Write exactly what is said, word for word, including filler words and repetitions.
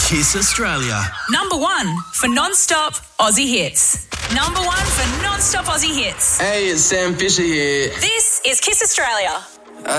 Kiss Australia. Number one for non-stop Aussie hits. Number one for non-stop Aussie hits. Hey, it's Sam Fisher here. This is Kiss Australia.